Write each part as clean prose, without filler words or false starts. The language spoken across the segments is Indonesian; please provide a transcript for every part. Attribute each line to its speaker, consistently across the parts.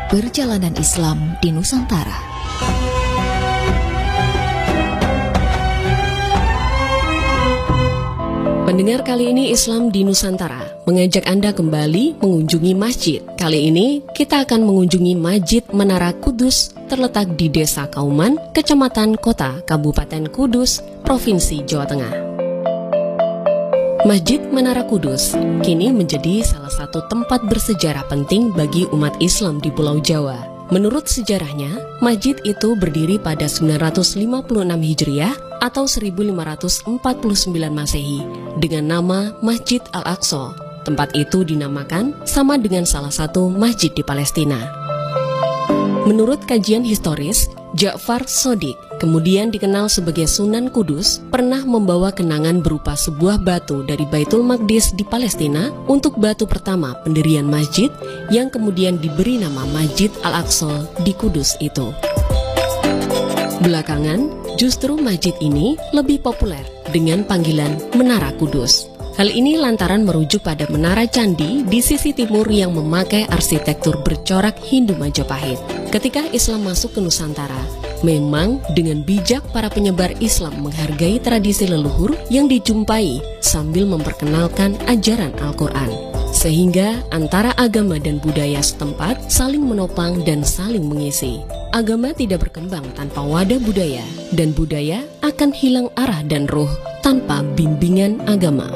Speaker 1: Perjalanan Islam di Nusantara.
Speaker 2: Pendengar, kali ini Islam di Nusantara mengajak Anda kembali mengunjungi masjid. Kali ini kita akan mengunjungi Masjid Menara Kudus, terletak di Desa Kauman, Kecamatan Kota, Kabupaten Kudus, Provinsi Jawa Tengah. Masjid Menara Kudus kini menjadi salah satu tempat bersejarah penting bagi umat Islam di Pulau Jawa. Menurut sejarahnya, masjid itu berdiri pada 956 Hijriah atau 1549 Masehi dengan nama Masjid Al-Aqsa. Tempat itu dinamakan sama dengan salah satu masjid di Palestina. Menurut kajian historis, Ja'far Shadiq, kemudian dikenal sebagai Sunan Kudus, pernah membawa kenangan berupa sebuah batu dari Baitul Maqdis di Palestina untuk batu pertama pendirian masjid yang kemudian diberi nama Masjid Al-Aqsa di Kudus itu. Belakangan, justru masjid ini lebih populer dengan panggilan Menara Kudus. Hal ini lantaran merujuk pada menara candi di sisi timur yang memakai arsitektur bercorak Hindu Majapahit. Ketika Islam masuk ke Nusantara, memang dengan bijak para penyebar Islam menghargai tradisi leluhur yang dijumpai sambil memperkenalkan ajaran Al-Quran. Sehingga antara agama dan budaya setempat saling menopang dan saling mengisi. Agama tidak berkembang tanpa wadah budaya, dan budaya akan hilang arah dan ruh tanpa bimbingan agama.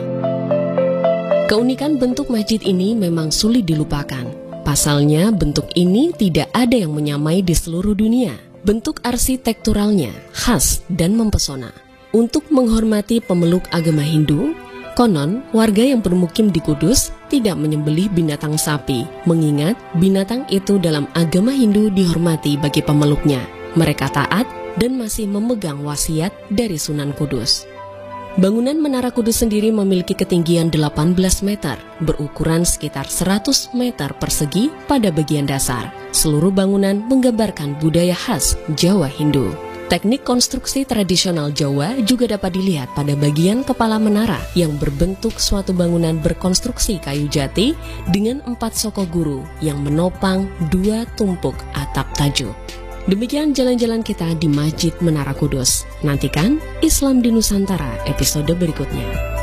Speaker 2: Keunikan bentuk masjid ini memang sulit dilupakan. Pasalnya, bentuk ini tidak ada yang menyamai di seluruh dunia. Bentuk arsitekturalnya khas dan mempesona. Untuk menghormati pemeluk agama Hindu, konon warga yang bermukim di Kudus tidak menyembelih binatang sapi, mengingat binatang itu dalam agama Hindu dihormati bagi pemeluknya. Mereka taat dan masih memegang wasiat dari Sunan Kudus. Bangunan Menara Kudus sendiri memiliki ketinggian 18 meter, berukuran sekitar 100 meter persegi pada bagian dasar. Seluruh bangunan menggambarkan budaya khas Jawa Hindu. Teknik konstruksi tradisional Jawa juga dapat dilihat pada bagian kepala menara yang berbentuk suatu bangunan berkonstruksi kayu jati dengan 4 soko guru yang menopang 2 tumpuk atap tajuk. Demikian jalan-jalan kita di Masjid Menara Kudus. Nantikan Islam di Nusantara episode berikutnya.